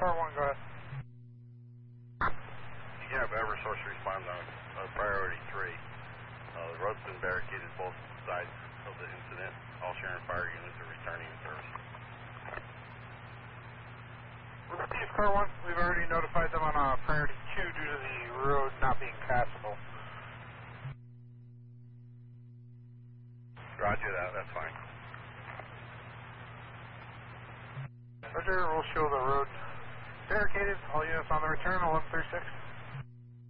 Car 1, go ahead. You have Eversource respond on priority 3. The road's been barricaded both sides of the incident. All Sharon Fire units are returning to service. Chief Car 1, we've already notified them on priority 2 due to the road not being passable. Roger that, that's fine. Roger, we'll show the road barricaded. All units on the return, 1136.